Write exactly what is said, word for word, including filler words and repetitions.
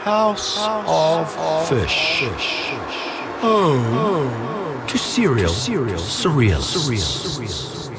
House of Fish. Home to serial, surreal, surreal.